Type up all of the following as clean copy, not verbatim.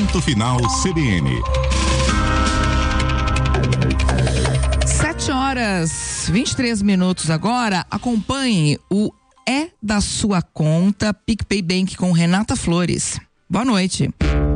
Ponto Final CBN. 7h23 agora. Acompanhe o É da Sua Conta PicPay Bank com Renata Flores. Boa noite.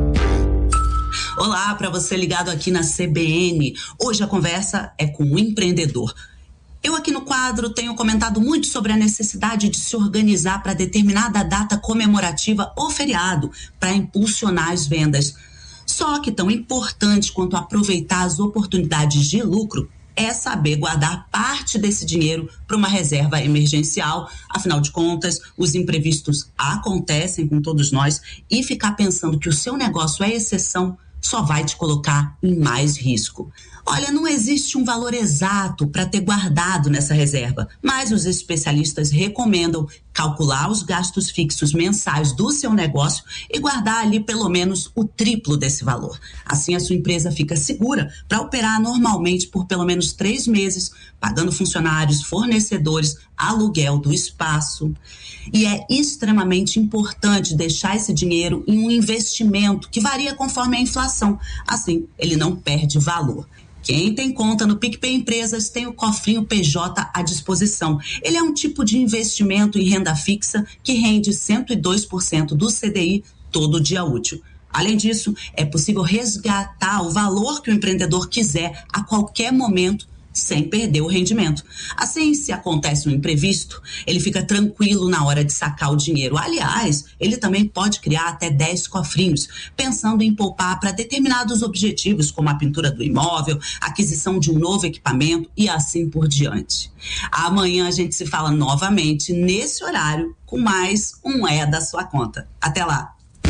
Olá, para você ligado aqui na CBN. Hoje a conversa é com um empreendedor. Eu aqui no quadro tenho comentado muito sobre a necessidade de se organizar para determinada data comemorativa ou feriado para impulsionar as vendas. Só que tão importante quanto aproveitar as oportunidades de lucro é saber guardar parte desse dinheiro para uma reserva emergencial. Afinal de contas, os imprevistos acontecem com todos nós e ficar pensando que o seu negócio é exceção só vai te colocar em mais risco. Olha, não existe um valor exato para ter guardado nessa reserva, mas os especialistas recomendam calcular os gastos fixos mensais do seu negócio e guardar ali pelo menos o triplo desse valor. Assim a sua empresa fica segura para operar normalmente por pelo menos 3 meses, pagando funcionários, fornecedores, aluguel do espaço. E é extremamente importante deixar esse dinheiro em um investimento que varia conforme a inflação. Assim, ele não perde valor. Quem tem conta no PicPay Empresas tem o cofrinho PJ à disposição. Ele é um tipo de investimento em renda fixa que rende 102% do CDI todo dia útil. Além disso, é possível resgatar o valor que o empreendedor quiser a qualquer momento, sem perder o rendimento. Assim, se acontece um imprevisto, ele fica tranquilo na hora de sacar o dinheiro. Aliás, ele também pode criar até 10 cofrinhos, pensando em poupar para determinados objetivos, como a pintura do imóvel, aquisição de um novo equipamento e assim por diante. Amanhã a gente se fala novamente, nesse horário, com mais um É da Sua Conta. Até lá!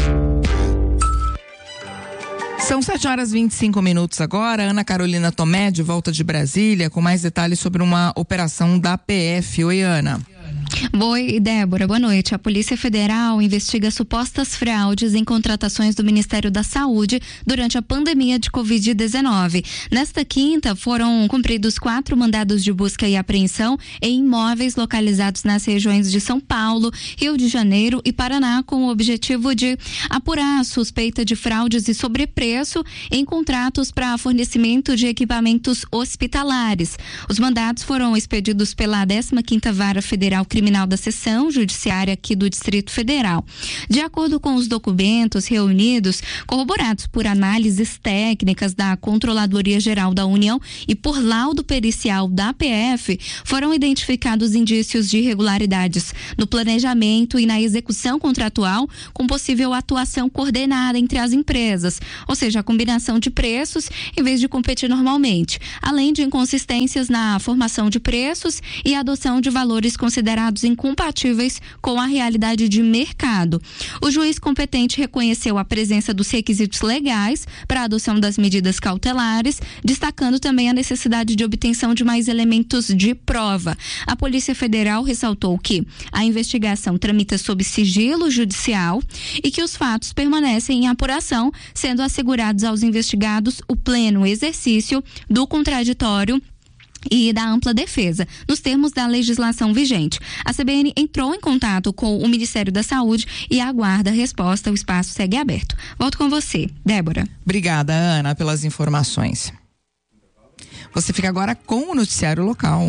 São 7h25 agora. Ana Carolina Tomé, de volta de Brasília, com mais detalhes sobre uma operação da PF. Oi, Ana. Oi, Débora, boa noite. A Polícia Federal investiga supostas fraudes em contratações do Ministério da Saúde durante a pandemia de Covid-19. Nesta quinta, foram cumpridos 4 mandados de busca e apreensão em imóveis localizados nas regiões de São Paulo, Rio de Janeiro e Paraná, com o objetivo de apurar a suspeita de fraudes e sobrepreço em contratos para fornecimento de equipamentos hospitalares. Os mandados foram expedidos pela 15ª Vara Federal Criminal da Seção Judiciária aqui do Distrito Federal. De acordo com os documentos reunidos, corroborados por análises técnicas da Controladoria Geral da União e por laudo pericial da PF, foram identificados indícios de irregularidades no planejamento e na execução contratual, com possível atuação coordenada entre as empresas, ou seja, a combinação de preços em vez de competir normalmente, além de inconsistências na formação de preços e adoção de valores considerados incompatíveis com a realidade de mercado. O juiz competente reconheceu a presença dos requisitos legais para a adoção das medidas cautelares, destacando também a necessidade de obtenção de mais elementos de prova. A Polícia Federal ressaltou que a investigação tramita sob sigilo judicial e que os fatos permanecem em apuração, sendo assegurados aos investigados o pleno exercício do contraditório e da ampla defesa, nos termos da legislação vigente. A CBN entrou em contato com o Ministério da Saúde e aguarda a resposta. O espaço segue aberto. Volto com você, Débora. Obrigada, Ana, pelas informações. Você fica agora com o noticiário local.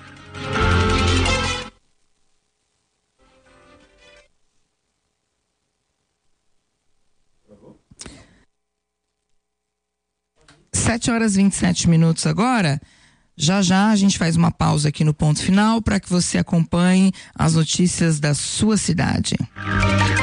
Sete horas 27 agora. Já a gente faz uma pausa aqui no Ponto Final para que você acompanhe as notícias da sua cidade.